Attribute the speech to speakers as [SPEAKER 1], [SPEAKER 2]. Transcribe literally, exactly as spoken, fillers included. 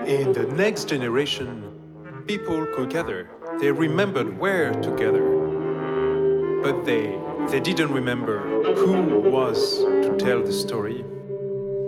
[SPEAKER 1] In the next generation, people could gather. They remembered where to gather. But they, they didn't remember who was to tell the story.